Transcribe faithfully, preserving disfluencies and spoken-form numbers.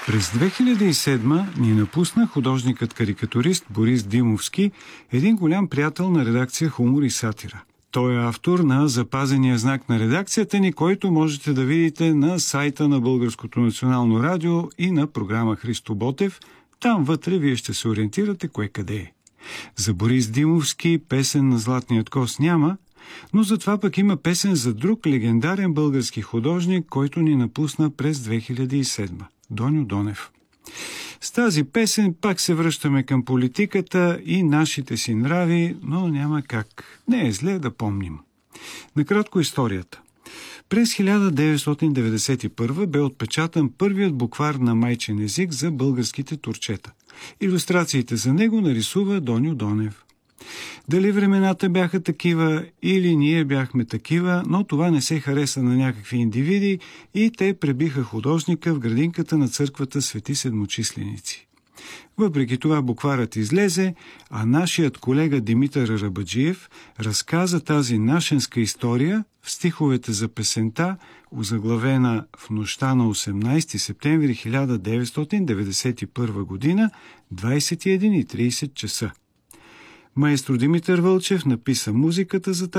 През две хиляди и седма ни напусна художникът-карикатурист Борис Димовски, един голям приятел на редакция Хумор и сатира. Той е автор на запазения знак на редакцията ни, който можете да видите на сайта на Българското национално радио и на програма Христо Ботев. Там вътре вие ще се ориентирате кое къде е. За Борис Димовски песен на Златният коз няма, но затова пък има песен за друг легендарен български художник, който ни напусна през две хиляди и седма. Доню Донев. С тази песен пак се връщаме към политиката и нашите си нрави, но няма как. Не е зле да помним. Накратко историята. През хиляда деветстотин деветдесет и първа бе отпечатан първият буквар на майчин език за българските турчета. Илюстрациите за него нарисува Доню Донев. Дали времената бяха такива или ние бяхме такива, но това не се хареса на някакви индивиди и те пребиха художника в градинката на църквата Свети Седмочисленици. Въпреки това букварът излезе, а нашият колега Димитър Арабаджиев разказа тази нашенска история в стиховете за песента, озаглавена в нощта на осемнайсети септември хиляда деветстотин деветдесет и първа година, двайсет и една и трийсет часа. Маестро Димитър Вълчев написа музиката за тази